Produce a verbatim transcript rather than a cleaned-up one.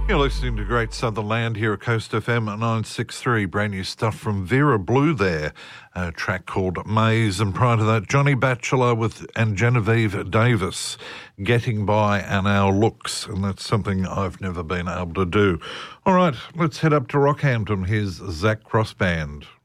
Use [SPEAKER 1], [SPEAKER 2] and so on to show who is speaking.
[SPEAKER 1] You're listening to Great Southern Land here at Coast F M nine sixty-three. Brand new stuff from Vera Blue there. A track called Maze. And prior to that, Johnny Batchelor with and Genevieve Davis, Getting By on Our Looks. And that's something I've never been able to do. All right, let's head up to Rockhampton. Here's Zach Cross Band.